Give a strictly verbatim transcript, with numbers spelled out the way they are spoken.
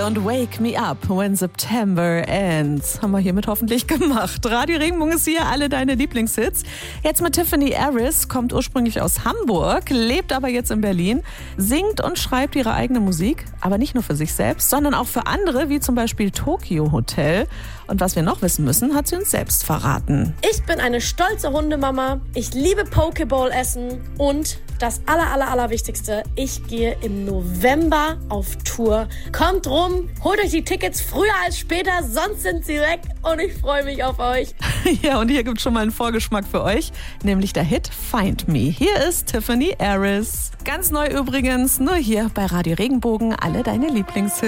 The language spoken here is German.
und Wake Me Up When September Ends. Haben wir hiermit hoffentlich gemacht. Radio Regenbogen ist hier, alle deine Lieblingshits. Jetzt mit Tiffany Harris, kommt ursprünglich aus Hamburg, lebt aber jetzt in Berlin, singt und schreibt ihre eigene Musik, aber nicht nur für sich selbst, sondern auch für andere, wie zum Beispiel Tokio Hotel. Und was wir noch wissen müssen, hat sie uns selbst verraten. Ich bin eine stolze Hundemama, ich liebe Pokeball essen und das aller, aller, allerwichtigste, ich gehe im November auf Tour. Kommt rum, holt euch die Tickets früher als später, sonst sind sie weg und ich freue mich auf euch. Ja, und hier gibt es schon mal einen Vorgeschmack für euch, nämlich der Hit Find Me. Hier ist Tiffany Harris. Ganz neu übrigens, nur hier bei Radio Regenbogen, alle deine Lieblingshits.